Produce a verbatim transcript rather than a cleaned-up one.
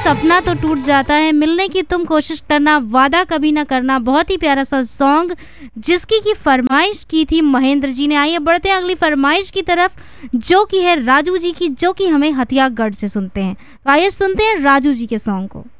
सपना तो टूट जाता है, मिलने की तुम कोशिश करना, वादा कभी ना करना। बहुत ही प्यारा सा सॉन्ग जिसकी की फरमाइश की थी महेंद्र जी ने। आइए बढ़ते हैं अगली फरमाइश की तरफ, जो कि है राजू जी की, जो कि हमें हथियारगढ़ से सुनते हैं। तो आइए सुनते हैं राजू जी के सॉन्ग को।